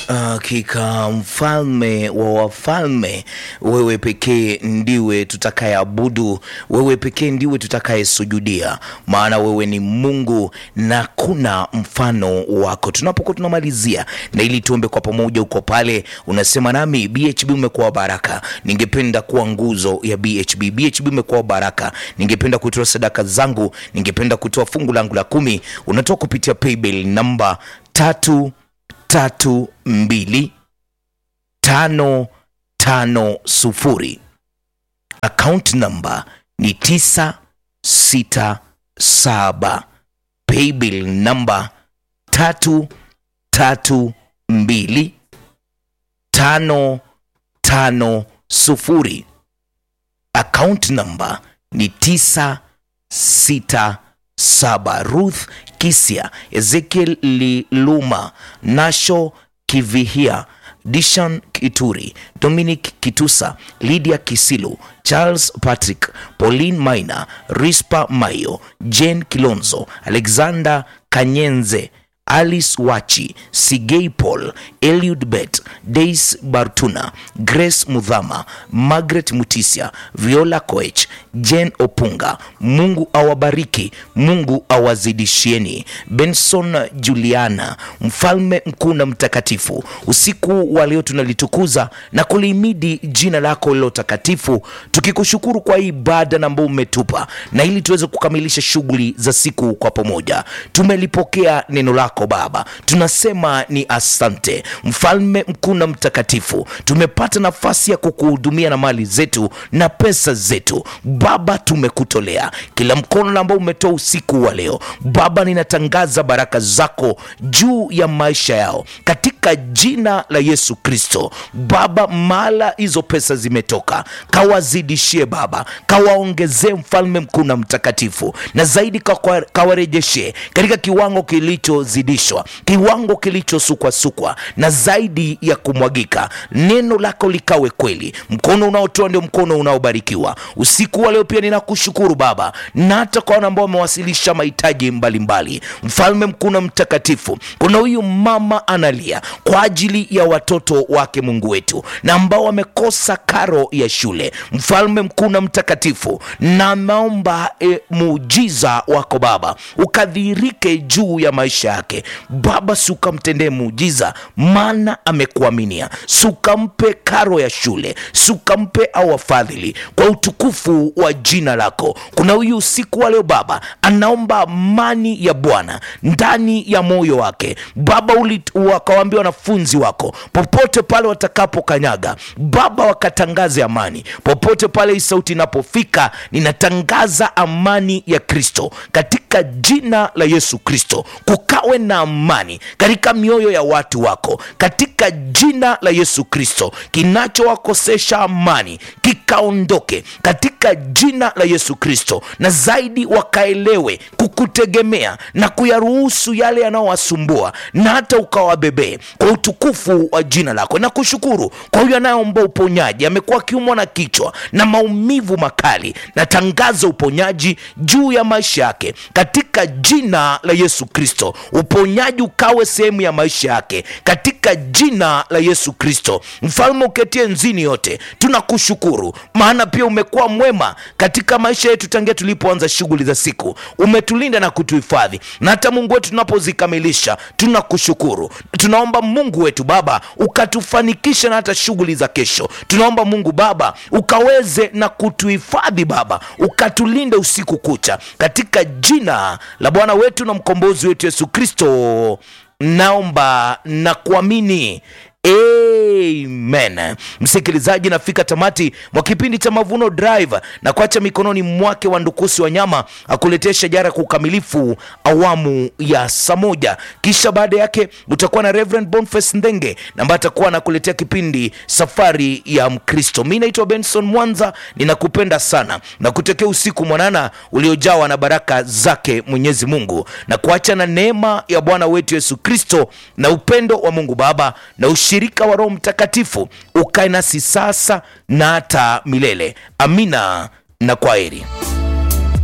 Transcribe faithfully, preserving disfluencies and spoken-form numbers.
Hakika mfalme wa wafalme, wewe pekee ndiwe tutakayeabudu, wewe pekee ndiwe tutakayesujudia, maana wewe ni Mungu na kuna mfano wako. Tunapokuwa tunamalizia na ili tuombe kwa pamoja, uko pale unasema nami, B H B umekuwa baraka, ningependa kuwa nguzo ya B H B. B H B umekuwa baraka, ningependa kutoa sadaka zangu, ningependa kutoa fungu langu la kumi. Unatoa kupitia paybill namba tatu tatu mbili tano tano sufuri. Account number ni tisa sita saba. Paybill number tatu tatu mbili tano tano sufuri. Account number ni tisa sita saba. Ruth Kisia, Ezekiel Liluma, Nasho Kivihia, Dishan Kituri, Dominic Kitusa, Lydia Kisilu, Charles Patrick, Pauline Maina, Rispa Mayo, Jane Kilonzo, Alexander Kanyenze, Alice Wachi, Sigei Paul, Eliud Bet, Daisy Bartuna, Grace Mudhama, Margaret Mutisia, Viola Koech, Jane Opunga. Mungu awabariki, Mungu awazidishieni. Benson Juliana, mfalme mkuu na mtakatifu, usiku wa leo tunalitukuza na kulihimidi jina lako lilo takatifu, tukikushukuru kwa ibada na ambao umetupa, na ili tuweze kukamilisha shughuli za siku kwa pamoja. Tumelipokea neno lako Baba, tunasema ni asante. Mfalme mkuu na mtakatifu, tumepata nafasi ya kukuhudumia na mali zetu na pesa zetu Baba, tumekutolea kila mkono ambao umetoa usiku wa leo Baba. Ninatangaza baraka zako juu ya maisha yao katika jina la Yesu Kristo Baba. Mala hizo pesa zimetoka, kawazidishie Baba, kawaongezee mfalme mkuu na mtakatifu, na zaidi kawarejeshe katika kiwango kilichozidishwa, kiwango kilichosukwa sukwa, na zaidi ya kumwagika. Neno lako likawe kweli. Mkono unaotoa ndio mkono unaobarikiwa. Usiku wa leo pia ninakushukuru Baba, na hata kwa wale ambao wamewasilisha mahitaji mbalimbali. Mfalme mkuu na mtakatifu, kuna huyu mama analia kwa ajili ya watoto wake Mungu wetu, na ambao wamekosa karo ya shule. Mfalme mkuu na mtakatifu, na naomba e, muujiza wako Baba ukadhirike juu ya maisha yake Baba. Sukamtendee muujiza, maana amekuaminia. Sukampe karo ya shule, sukampe au wafadhili kwa utukufu wa jina lako. Kuna huyu usiku wa leo Baba anaomba amani ya Bwana ndani ya moyo wake Baba. Wakawaambia wanafunzi wako popote pale watakapo kanyaga Baba, wakatangaze amani popote pale. Hii sauti inapofika, ninatangaza amani ya Kristo katika jina la Yesu Kristo. Kukawe na amani katika mioyo ya watu wako katika jina la Yesu Kristo. Kinachowakosesha amani kikaondoke katika jina la Yesu Kristo, na zaidi wakaelewe kukutegemea na kuyaruhusu yale yanayowasumbua, na hata ukawabebe kwa utukufu wa jina lako. Na kushukuru kwa huyu anayeomba uponyaji, amekuwa akiumwa na kichwa na maumivu makali, na tangaza uponyaji juu ya maisha yake katika jina la Yesu Kristo. Uponyaji ukawe sehemu ya maisha yake katika jina la Yesu Kristo. Mfalme uketie nzini yote, tunakushukuru maana pia umekuwa mwema katika maisha yetu tangia tulipoanza shughuli za siku. Umetulinda na kutuhifadhi, na hata Mungu wetu tunapozikamilisha tunakushukuru. Tunaomba Mungu wetu Baba ukatufanikisha na hata shughuli za kesho. Tunaomba Mungu Baba ukaweze na kutuhifadhi Baba, ukatulinde usiku kucha katika jina la Bwana wetu na mkombozi wetu Yesu Kristo naomba na kuamini. Amen. Msikilizaji, nafika tamati mwa kipindi cha Mavuno Drive, na kuacha mikononi mwake wa Ndukusi wa Nyama akuletea shajara kwa ukamilifu awamu ya saa moja. Kisha baada yake utakuwa na Reverend Boniface Ndenge na ambaye atakuwa anakuletea kipindi Safari ya Mkristo. Mimi naitwa Benson Mwanza, ninakupenda sana na kutekea usiku mwanana uliojawa na baraka zake Mwenyezi Mungu, na kuacha na neema ya Bwana wetu Yesu Kristo na upendo wa Mungu Baba na ushirika wa Roho Mtakatifu ukae nasi sasa na hata milele. Amina na kwaheri.